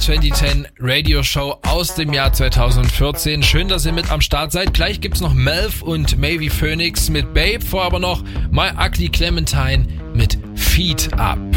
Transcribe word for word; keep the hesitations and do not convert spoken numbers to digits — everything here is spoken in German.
zwanzig zehn Radio Show aus dem Jahr zweitausendvierzehn. Schön, dass ihr mit am Start seid. Gleich gibt's noch Melv und Maybe Phoenix mit Babe, vor aber noch My Ugly Clementine mit Feet Up.